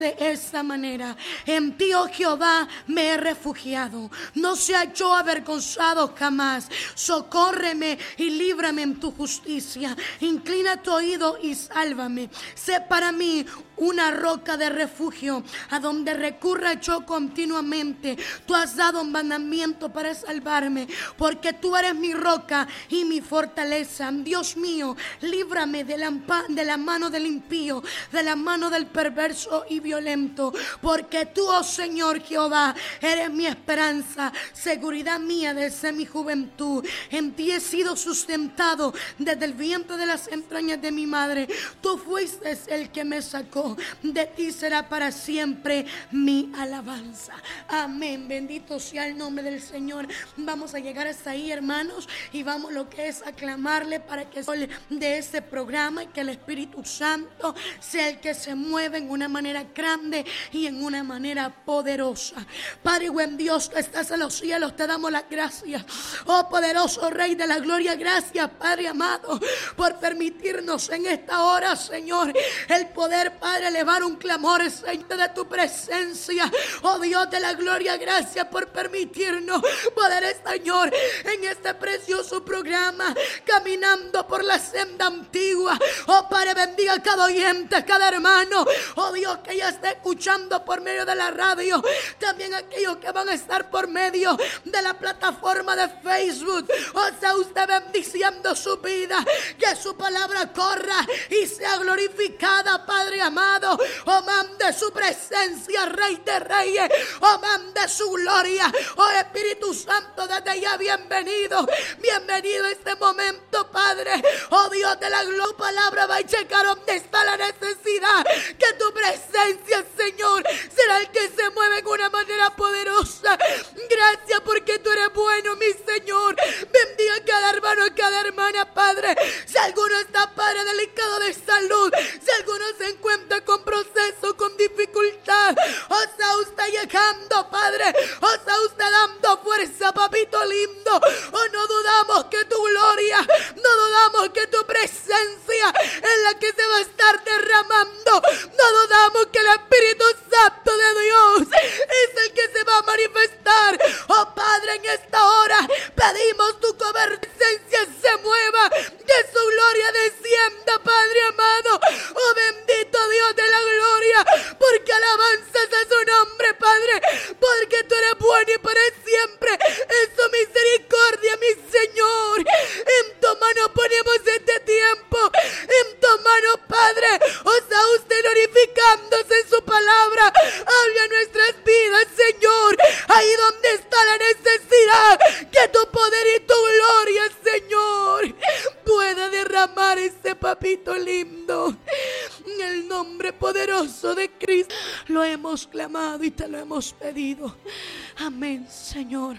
de esta manera: en ti, oh Jehová, me he refugiado, no sea yo avergonzado jamás. Socórreme y líbrame en tu justicia, inclina tu oído y sálvame. Sé para mí una roca de refugio, a donde recurra yo continuamente. Tú has dado un mandamiento para salvarme, porque tú eres mi roca y mi fortaleza. Dios mío, líbrame de la mano del impío, de la mano del perverso y violento, porque tú, oh Señor Jehová, eres mi esperanza, seguridad mía desde mi juventud. En ti he sido sustentado desde el vientre de las entrañas de mi madre. Tú fuiste el que me sacó. De ti será para siempre mi alabanza. Amén. Bendito sea el nombre del Señor. Vamos a llegar hasta ahí, hermanos, y vamos lo que es aclamarle para que de este programa y que el Espíritu Santo sea el que se mueva en una manera grande y en una manera poderosa. Padre buen Dios, que estás en los cielos, te damos las gracias. Oh poderoso Rey de la gloria, gracias, Padre amado, por permitirnos en esta hora, Señor, el poder, Padre, elevar un clamor, Señor, de tu presencia. Oh Dios de la gloria, gracias por permitirnos poder, Señor, en este precioso programa, caminando por la senda antigua. Oh Padre, bendiga a cada oyente, cada hermano, oh Dios, que ya está escuchando por medio de la radio, también aquellos que van a estar por medio de la plataforma de Facebook. O sea, usted bendiciendo su vida, que su palabra corra y sea glorificada, Padre amado. Oh, mande su presencia, Rey de Reyes. Oh, mande su gloria. Oh, Espíritu Santo, desde ya bienvenido. Bienvenido a este momento, Padre. Oh, Dios de la gloria, palabra va a checar donde está la necesidad. Que tu presencia, Señor, será el que se mueve en una manera poderosa. Gracias porque tú eres bueno, mi Señor. Bendiga a cada hermano, a cada hermana, Padre. Si alguno está, Padre, delicado de salud, si alguno se encuentra con proceso, con dificultad, o sea, usted llegando, Padre, o sea, usted dando fuerza, papito lindo. Oh, no dudamos que tu gloria, no dudamos que tu presencia es la que se va a estar derramando. No dudamos que el Espíritu Santo de Dios es el que se va a manifestar. Oh Padre, en esta hora pedimos tu presencia se mueva, que su gloria descienda, Padre amado. Oh bendito Dios de la gloria, porque alabanzas a su nombre, Padre, porque tú eres bueno y para siempre es su misericordia, mi Señor. En tu mano ponemos este tiempo, en tu mano, Padre. O sea, usted glorificándose en su palabra, habla nuestras vidas, Señor, ahí donde está la necesidad, que tu poder y tu gloria, Señor, pueda derramar ese papito lindo. En el nombre poderoso de Cristo lo hemos clamado y te lo hemos pedido. Amén, Señor.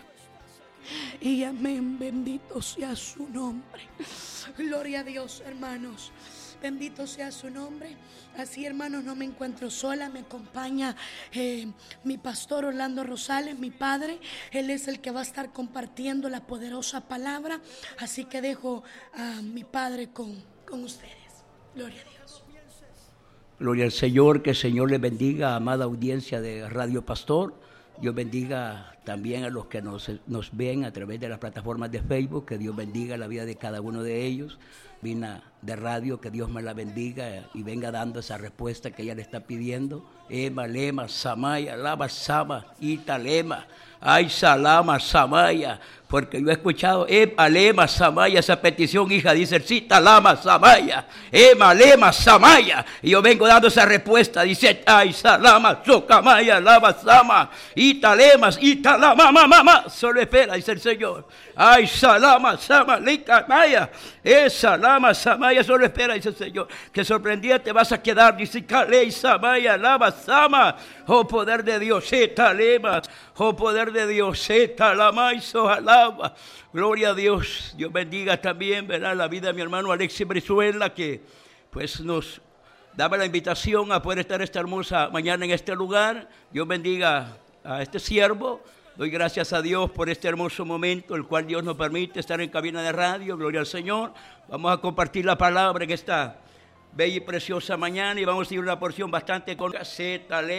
Y amén, bendito sea su nombre. Gloria a Dios, hermanos. Bendito sea su nombre. Así, hermanos, no me encuentro sola. Me acompaña mi pastor Orlando Rosales, mi padre. Él es el que va a estar compartiendo la poderosa palabra. Así que dejo a mi padre con ustedes. Gloria a Dios. Gloria al Señor, que el Señor les bendiga, amada audiencia de Radio Pastor. Dios bendiga también a los que nos ven a través de las plataformas de Facebook. Que Dios bendiga la vida de cada uno de ellos. Vina de radio, que Dios me la bendiga y venga dando esa respuesta que ella le está pidiendo. Ema, lema, samaya, lama, sama, italema. Ay, salama, samaya. Porque yo he escuchado, Ema, lema, samaya, esa petición, hija, dice, cita, lama, samaya. Ema, lema, samaya. Y yo vengo dando esa respuesta, dice, ay, salama, socamaya, lama, sama, italemas, italama, mamá. Solo espera, dice el Señor. Ay, salama, sama, likamaya. Esa lama, samaya, solo espera, dice el Señor. Que sorprendida te vas a quedar, dice, calei, samaya, lama, sama. Oh, poder de Dios, lema. Oh, poder de Dios, lama, y sojalama. Gloria a Dios. Dios bendiga también, ¿verdad?, la vida de mi hermano Alexis Brizuela, que pues nos daba la invitación a poder estar esta hermosa mañana en este lugar. Dios bendiga a este siervo. Doy gracias a Dios por este hermoso momento, el cual Dios nos permite estar en cabina de radio. Gloria al Señor. Vamos a compartir la palabra en esta bella y preciosa mañana y vamos a ir una porción bastante con Z,